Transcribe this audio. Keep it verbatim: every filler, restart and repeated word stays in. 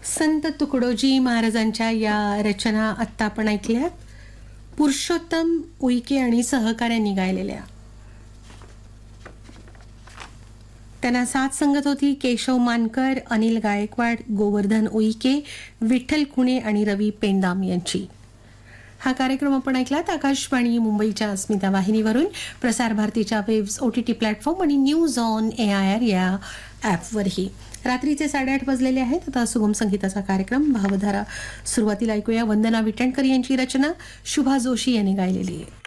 संत तुकडोजी महाराजांच्या या रचना आत्ता आपण ऐकल्यात. पुरुषोत्तम उईके आणि सहकाऱ्यांनी गायलेल्या. त्यांना साथ संगत होती केशव मानकर, अनिल गायकवाड, गोवर्धन उईके, विठ्ठल खुणे आणि रवी पेंदाम यांची. हा कार्यक्रम आपण ऐकलात आकाशवाणी मुंबईच्या अस्मिता वाहिनीवरून, प्रसार भारतीच्या वेब्स, ओटीटी प्लॅटफॉर्म आणि news on A I R या ॲपवरही. रात्रीचे साडेआठ वाजलेले आहेत. आता सुगम संगीताचा कार्यक्रम भावधारा. सुरुवातीला ऐकूया वंदना विटणकर यांची रचना, शुभा जोशी यांनी गायलेली आहे.